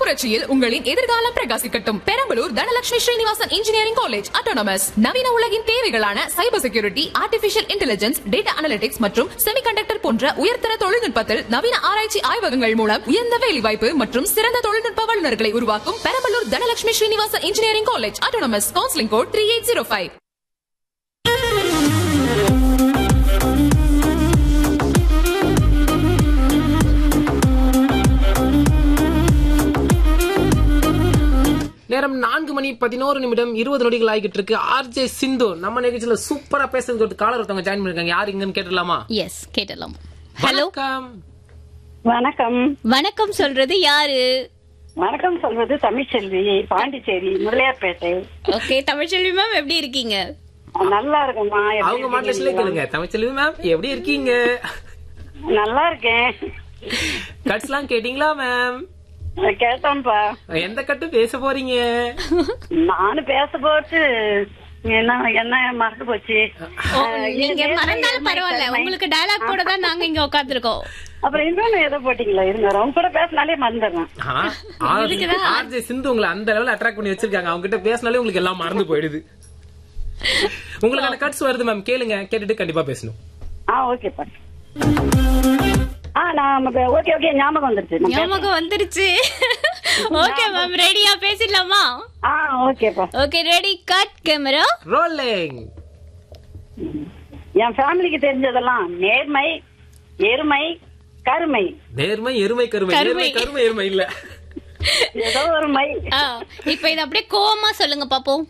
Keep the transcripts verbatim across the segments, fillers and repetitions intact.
புரட்சியில் உங்களின் எதிர்காலம் பிரகாசிக்கட்டும். Perambalur Dhanalakshmi Srinivasan engineering college autonomous நவீன உலகின் தேவைகளான cyber security, artificial intelligence, data analytics மற்றும் செமிகண்டக்டர் போன்ற உயர்தர தொழில்நுட்பத்தில் நவீன ஆராய்ச்சி ஆய்வகங்கள் மூலம் உயர்ந்த வேலைவாய்ப்பு மற்றும் சிறந்த தொழில்நுட்ப வல்லுநர்களை உருவாக்கும் Perambalur Dhanalakshmi Srinivasan engineering college autonomous. Counselling code three eight zero five. நேரம் நான்கு மணி பதினோரு நிமிடம் இருபது நொடிகள் ஆகிட்டு இருக்கு. ஆர்ஜே சிந்து நம்ம நிகழ்ச்சியில சூப்பரா பேசுறது காலர் ஒருத்தவங்க ஜாயின் பண்ணிருக்காங்க. யாரு இங்கன்னு கேட்டலாமா? எஸ், கேட்டலாம். ஹலோ, வணக்கம். வணக்கம் சொல்றது யாரு? வணக்கம் சொல்றது தமிழ்ச்செல்வி, பாண்டிச்சேரி, முருளையார்பேட்டை. ஓகே, தமிழ்ச்செல்வி மேம் எப்படி இருக்கீங்க? நல்லா இருக்கேம்மா. அவங்க மாடலேஷன்ல கேளுங்க. தமிழ்ச்செல்வி மேம் எப்படி இருக்கீங்க? நல்லா இருக்கேன். கட்ஸ் எல்லாம் கேட்டீங்களா மேம்? கேட்டோம்ப்பா. எந்த கட்டு பேச போறீங்க? நானும் பேச போட்டு என்ன என்ன மறந்து போச்சு. நீங்க மறந்தாலும் பரவாயில்ல, உங்களுக்கு டயலாக் போட தான் நாங்க இங்க உட்காந்துருக்கோம். அப்புறம் இன்னொன்னு ஏதோ போட்டீங்களா? இருங்க, ரொம்ப கூட பேசினாலே மறந்துடுறேன். ஆர்ஜே சிந்து உங்களை அந்த லெவல் அட்ராக்ட் பண்ணி வச்சிருக்காங்க. அவங்க கிட்ட பேசினாலே உங்களுக்கு எல்லாம் மறந்து போயிடுது. உங்களுக்கு அந்த கட்ஸ் வருது மேம், கேளுங்க. கேட்டுட்டு கண்டிப்பா பேசணும். ஆ ஓகேப்பா. ஆ நான் ஓகே ஓகே ஞாபகம் வந்துருச்சு. ஞாபகம் வந்துருச்சு. ஓகே மேம், ரெடியா பேசிடலாமா? ஆ ஓகேப்பா. Okay, ready, cut, camera rolling. என் ஃபேமிலிக்கு தெரிஞ்சதெல்லாம் நேர்மை, எருமை, கருமை. நேர்மை, எருமை, கருமை. நேர்மை, கருமை, எருமை இல்ல, ஏதோ ஒரு மை. இப்ப இது அப்படியே கோவமா சொல்லுங்க பாப்போம்.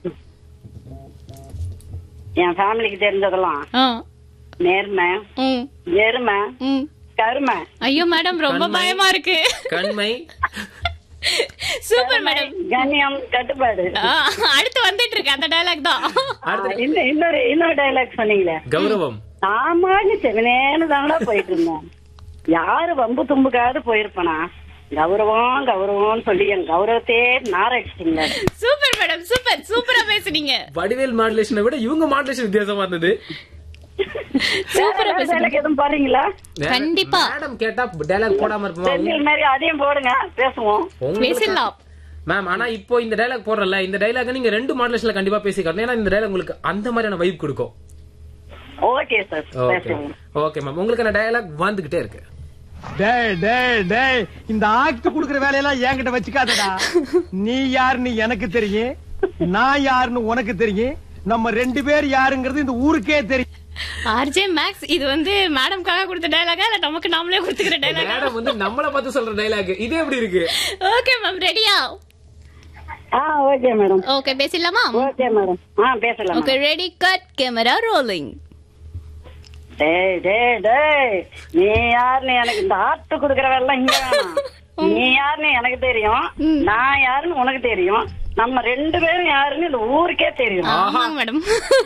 என் ஃபேமிலிக்கு தெரிஞ்சதெல்லாம் நேர்மை, எருமை, கருமை. ஐயோ மேடம், ரொம்ப பயமா இருக்கு. கண்மை. Super madam. கண்ணியம், கட்டுப்பாடு. அடுத்து வந்துட்டு இருக்கு அந்த டயலாக் தான். இன்னொரு இன்னொரு டயலாக் சொன்னீங்களே, கௌரவம். ஆமாங்க, செவனேன்னு தானடா போயிட்டு இருந்தோம். யாரு வம்பு தும்புக்காவது போயிருப்பனா? கௌரவம் கௌரவம் சொல்லி என் கௌரவத்தையே நாரடிச்சிட்டீங்க. சூப்பர் மேடம், சூப்பர் சூப்பரா பேசுனீங்க. வடிவேல் மாடுலேஷனை விட இவங்க மாடுலேஷன் வித்தியாசமா இருந்தது. சூப்பரா பேசுறீங்க. எதுவும் பாருங்களா? கண்டிப்பா. மேடம் கேட்டா டயலாக் போடாம இருப்போமா? மாதிரி அதையும் போடுங்க, பேசுவோம். பேசலாம் மேம். ஆனா இப்போ இந்த டயலாக் போடுறல, இந்த டயலாக் நீங்க ரெண்டு மாடுலேஷன்ல கண்டிப்பா பேசி காட்டணும். ஏன்னா இந்த டயலாக் உங்களுக்கு அந்த மாதிரியான வைப் கொடுக்கும். ஓகே சார், பேசுவோம். ஓகே மேம், உங்களுக்கு டயலாக் வந்துகிட்டே இருக்கு. டேய் டேய் டேய், இந்த ஆக்ட் குடுக்குற வேலையெல்லாம் என்கிட்ட வச்சுக்காதடா. நீ யாருன்னு எனக்கு தெரியும், நான் யாருன்னு உனக்கு தெரியும். நம்ம ரெண்டு பேர் யாருங்கிறது இந்த ஊருக்கே தெரியும். ஆர்ஜே மேக்ஸ், இது வந்து மேடம்காக கொடுத்த டயலாகா இல்ல நமக்கு நாமளே கொடுத்துக்கிற டயலாகா? மேடம் வந்து நம்மள பார்த்து சொல்ற டயலாக் இது எப்படி இருக்கு? ஓகே மேம், ரெடியா? ஆ ஓகே மேடம். ஓகே, பேசலாமா? Okay madam. ஆ பேசலாம். Okay, ready, cut, camera rolling. டேய் டேய் டேய், நீ யாருன்னு எனக்கு இந்த ஆட்டு குடுக்கற வேலை இங்க வேணாம். நீ யாருன்னு எனக்கு தெரியும், நான் யாருன்னு உனக்கு தெரியும். நம்ம ரெண்டு பேரும் யாருன்னு இந்த ஊருக்கே தெரியும். ஆமாங்க மேடம்.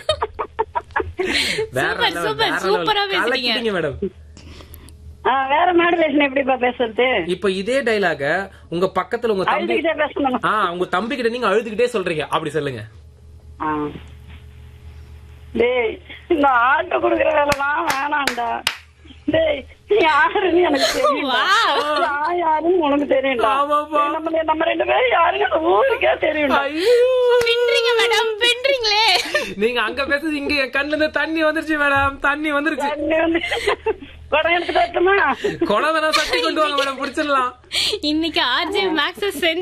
சூப்பர் சூப்பர் சூப்பரா பேசுறீங்க மேடம். வேற மாடுலேஷன் எப்படிப்பா பேசுறது? இப்ப இதே டயலாக உங்க பக்கத்துல உங்க தம்பி பேசணும். ஆ உங்க தம்பி கிட்ட நீங்க அழுதுகிட்டே சொல்றீங்க, அப்படி சொல்லுங்க. டேய், இந்த ஆட்டோ குடுக்கற வேலைலாம் வேணாம்டா. டேய், நீ யாருன்னு எனக்கு தெரியும், நான் யாருன்னு உனக்கு தெரியும்டா. நம்ம நம்ம ரெண்டு பேரும் யாருன்னு ஊருக்கே தெரியும். பின்றீங்க மேடம், பின்றீங்களே. நீங்க அங்க பேசுறது இங்க என் கண்ணுல இருந்து தண்ணி வந்துருச்சு மேடம், தண்ணி வந்துருச்சு. குடம் எடுத்து வரட்டுமா? குடம் வேணா சட்டி கொண்டு வாங்க மேடம், பிடிச்சிடலாம். இன்னைக்கு ஆர்ஜே மேக்ஸ்